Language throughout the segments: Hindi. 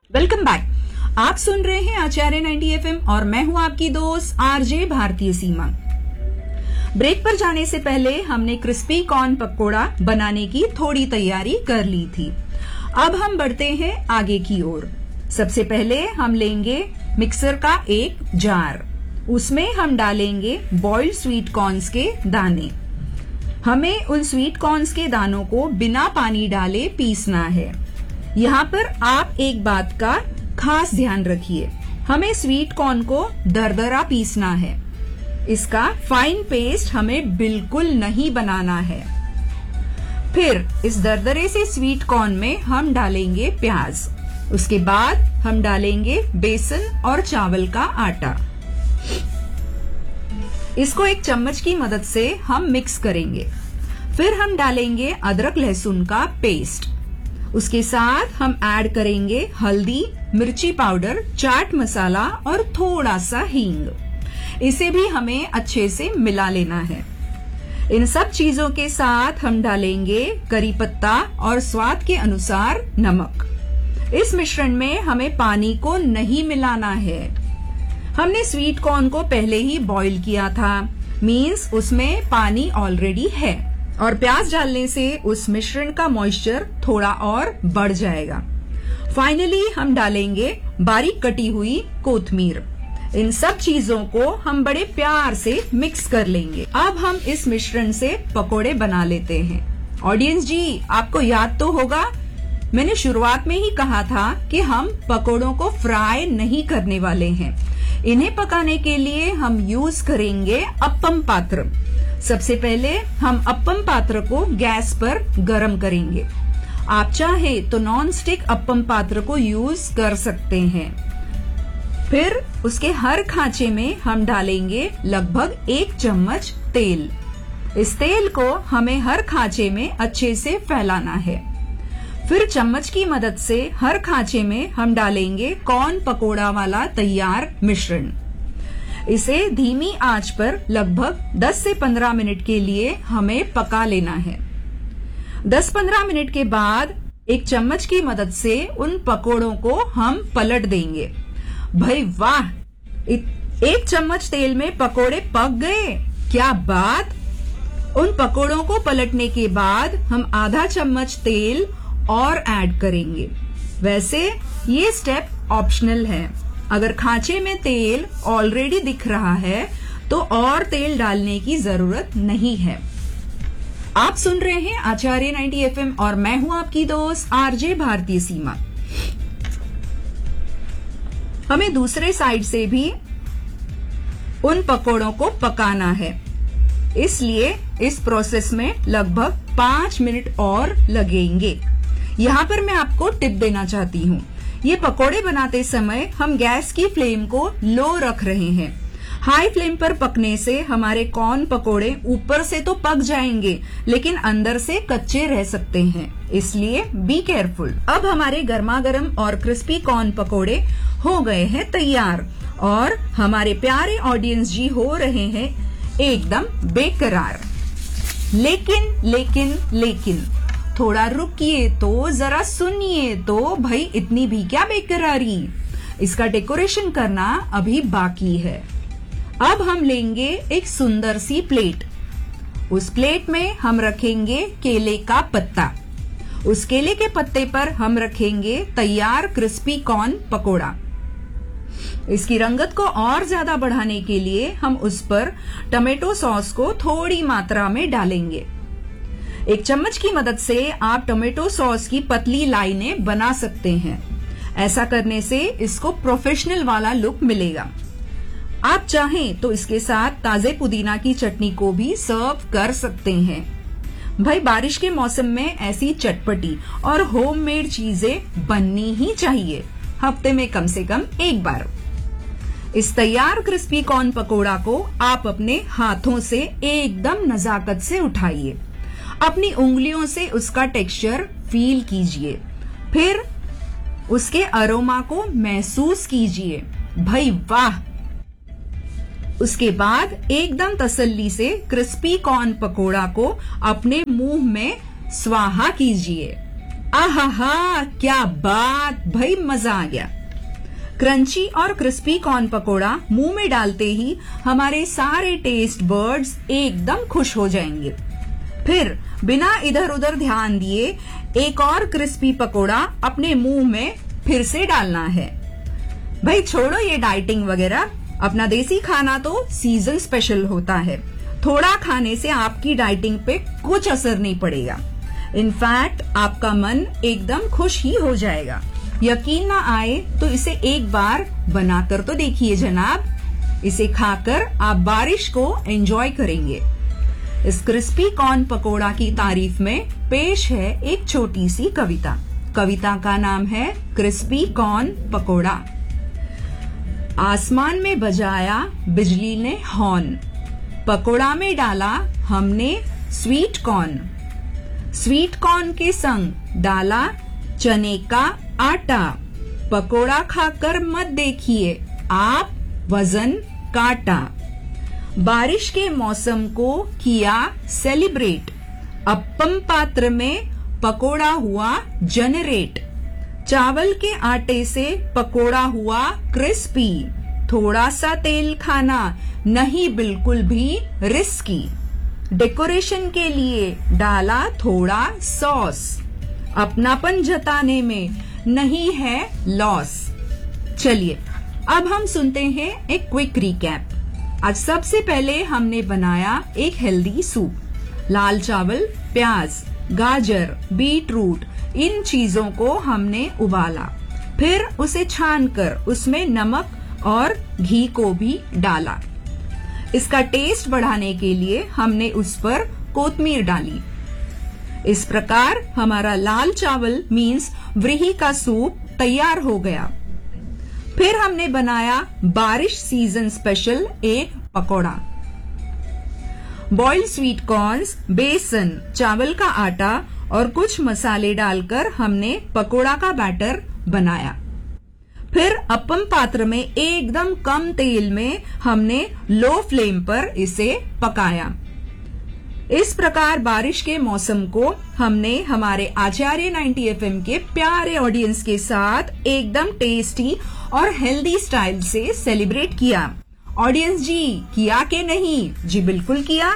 Welcome back. आप सुन रहे हैं आचार्य 90 एफएम और मैं हूं आपकी दोस्त आरजे भारतीय सीमा। ब्रेक पर जाने से पहले हमने क्रिस्पी कॉर्न पकोड़ा बनाने की थोड़ी तैयारी कर ली थी। अब हम बढ़ते हैं आगे की ओर। सबसे पहले हम लेंगे मिक्सर का एक जार, उसमें हम डालेंगे बॉइल्ड स्वीट कॉर्न्स के दाने। हमें उन स्वीट कॉर्न्स के दानों को बिना पानी डाले पीसना है। यहाँ पर आप एक बात का खास ध्यान रखिए, हमें स्वीट कॉर्न को दरदरा पीसना है। इसका फाइन पेस्ट हमें बिल्कुल नहीं बनाना है। फिर इस दरदरे से स्वीट कॉर्न में हम डालेंगे प्याज। उसके बाद हम डालेंगे बेसन और चावल का आटा। इसको एक चम्मच की मदद से हम मिक्स करेंगे। फिर हम डालेंगे अदरक लहसुन का पेस्ट। उसके साथ हम ऐड करेंगे हल्दी, मिर्ची पाउडर, चाट मसाला और थोड़ा सा हींग। इसे भी हमें अच्छे से मिला लेना है। इन सब चीजों के साथ हम डालेंगे करी पत्ता और स्वाद के अनुसार नमक। इस मिश्रण में हमें पानी को नहीं मिलाना है। हमने स्वीट कॉर्न को पहले ही बॉईल किया था, मींस उसमें पानी ऑलरेडी है और प्याज डालने से उस मिश्रण का मॉइस्चर थोड़ा और बढ़ जाएगा। फाइनली हम डालेंगे बारीक कटी हुई कोथमीर। इन सब चीजों को हम बड़े प्यार से मिक्स कर लेंगे। अब हम इस मिश्रण से पकोड़े बना लेते हैं। ऑडियंस जी, आपको याद तो होगा, मैंने शुरुआत में ही कहा था कि हम पकोड़ों को फ्राई नहीं करने वाले हैं। इन्हें पकाने के लिए हम यूज करेंगे अप्पम पात्र। सबसे पहले हम अप्पम पात्र को गैस पर गरम करेंगे। आप चाहे तो नॉन स्टिक अप्पम पात्र को यूज कर सकते हैं। फिर उसके हर खांचे में हम डालेंगे लगभग 1 चम्मच तेल। इस तेल को हमें हर खांचे में अच्छे से फैलाना है। फिर चम्मच की मदद से हर खांचे में हम डालेंगे कॉर्न पकोड़ा वाला तैयार मिश्रण। इसे धीमी आंच पर लगभग 10 से 15 मिनट के लिए हमें पका लेना है। 10-15 मिनट के बाद एक चम्मच की मदद से उन पकोड़ों को हम पलट देंगे। भाई वाह, 1 चम्मच तेल में पकोड़े पक गए, क्या बात। उन पकोड़ों को पलटने के बाद हम आधा चम्मच तेल और ऐड करेंगे। वैसे ये स्टेप ऑप्शनल है। अगर खांचे में तेल ऑलरेडी दिख रहा है तो और तेल डालने की जरूरत नहीं है। आप सुन रहे हैं आचार्य 90 एफएम और मैं हूं आपकी दोस्त आरजे भारतीय सीमा। हमें दूसरे साइड से भी उन पकोड़ों को पकाना है, इसलिए इस प्रोसेस में लगभग 5 मिनट और लगेंगे। यहाँ पर मैं आपको टिप देना चाहती हूँ। ये पकोड़े बनाते समय हम गैस की फ्लेम को लो रख रहे हैं। हाई फ्लेम पर पकने से हमारे कॉर्न पकोड़े ऊपर से तो पक जाएंगे लेकिन अंदर से कच्चे रह सकते हैं, इसलिए बी केयरफुल। अब हमारे गर्मा गर्म और क्रिस्पी कॉर्न पकोड़े हो गए हैं तैयार और हमारे प्यारे ऑडियंस जी हो रहे हैं एकदम बेकरार। लेकिन थोड़ा रुकिए तो, जरा सुनिए तो, भाई इतनी भी क्या बेकरारी। इसका डेकोरेशन करना अभी बाकी है। अब हम लेंगे एक सुंदर सी प्लेट। उस प्लेट में हम रखेंगे केले का पत्ता। उस केले के पत्ते पर हम रखेंगे तैयार क्रिस्पी कॉर्न पकोड़ा। इसकी रंगत को और ज्यादा बढ़ाने के लिए हम उस पर टमेटो सॉस को थोड़ी मात्रा में डालेंगे। एक चम्मच की मदद से आप टोमेटो सॉस की पतली लाइनें बना सकते हैं। ऐसा करने से इसको प्रोफेशनल वाला लुक मिलेगा। आप चाहें तो इसके साथ ताजे पुदीना की चटनी को भी सर्व कर सकते हैं। भाई बारिश के मौसम में ऐसी चटपटी और होममेड चीजें बननी ही चाहिए, हफ्ते में कम से कम एक बार। इस तैयार क्रिस्पी कॉर्न पकोड़ा को आप अपने हाथों से एकदम नजाकत से उठाइए। अपनी उंगलियों से उसका टेक्सचर फील कीजिए, फिर उसके अरोमा को महसूस कीजिए। भाई वाह। उसके बाद एकदम तसल्ली से क्रिस्पी कॉर्न पकोड़ा को अपने मुंह में स्वाहा कीजिए। आहा, क्या बात भाई, मजा आ गया। क्रंची और क्रिस्पी कॉर्न पकोड़ा मुंह में डालते ही हमारे सारे टेस्ट बर्ड्स एकदम खुश हो जाएंगे। फिर बिना इधर उधर ध्यान दिए एक और क्रिस्पी पकोड़ा अपने मुंह में फिर से डालना है। भाई छोड़ो ये डाइटिंग वगैरह, अपना देसी खाना तो सीजन स्पेशल होता है। थोड़ा खाने से आपकी डाइटिंग पे कुछ असर नहीं पड़ेगा। इनफैक्ट आपका मन एकदम खुश ही हो जाएगा। यकीन ना आए तो इसे एक बार बनाकर तो देखिए जनाब। इसे खाकर आप बारिश को एंजॉय करेंगे। इस क्रिस्पी कॉर्न पकोड़ा की तारीफ में पेश है एक छोटी सी कविता। कविता का नाम है क्रिस्पी कॉर्न पकोड़ा। आसमान में बजाया बिजली ने हॉर्न, पकोड़ा में डाला हमने स्वीट कॉर्न। स्वीट कॉर्न के संग डाला चने का आटा, पकोड़ा खाकर मत देखिए आप वजन काटा। बारिश के मौसम को किया सेलिब्रेट, अप्पम पात्र में पकोड़ा हुआ जनरेट। चावल के आटे से पकोड़ा हुआ क्रिस्पी, थोड़ा सा तेल खाना नहीं बिल्कुल भी रिस्की। डेकोरेशन के लिए डाला थोड़ा सॉस, अपनापन जताने में नहीं है लॉस। चलिए अब हम सुनते हैं एक क्विक रिकैप। आज सबसे पहले हमने बनाया एक हेल्दी सूप। लाल चावल, प्याज, गाजर, बीट रूट, इन चीजों को हमने उबाला, फिर उसे छानकर उसमें नमक और घी को भी डाला। इसका टेस्ट बढ़ाने के लिए हमने उस पर कोतमीर डाली। इस प्रकार हमारा लाल चावल मीन्स व्रीही का सूप तैयार हो गया। फिर हमने बनाया बारिश सीजन स्पेशल एक पकोड़ा। बॉइल्ड स्वीट कॉर्न्स, बेसन, चावल का आटा और कुछ मसाले डालकर हमने पकोड़ा का बैटर बनाया। फिर अप्पम पात्र में एकदम कम तेल में हमने लो फ्लेम पर इसे पकाया। इस प्रकार बारिश के मौसम को हमने हमारे आचार्य 90 FM के प्यारे ऑडियंस के साथ एकदम टेस्टी और हेल्दी स्टाइल से सेलिब्रेट किया। ऑडियंस जी किया के नहीं? जी बिल्कुल किया।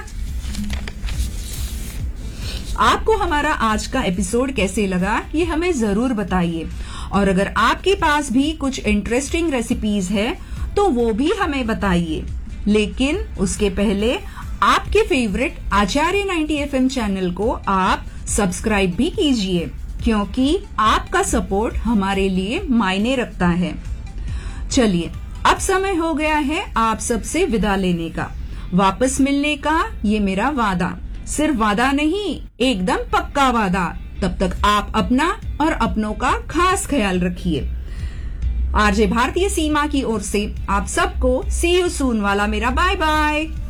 आपको हमारा आज का एपिसोड कैसे लगा ये हमें जरूर बताइए, और अगर आपके पास भी कुछ इंटरेस्टिंग रेसिपीज है तो वो भी हमें बताइए। लेकिन उसके पहले आपके फेवरेट आचार्य 90 FM चैनल को आप सब्सक्राइब भी कीजिए, क्योंकि आपका सपोर्ट हमारे लिए मायने रखता है। चलिए अब समय हो गया है आप सबसे विदा लेने का, वापस मिलने का ये मेरा वादा। सिर्फ वादा नहीं, एकदम पक्का वादा। तब तक आप अपना और अपनों का खास ख्याल रखिए। आरजे भारतीय सीमा की ओर से आप सबको सी यू सून वाला मेरा बाय बाय।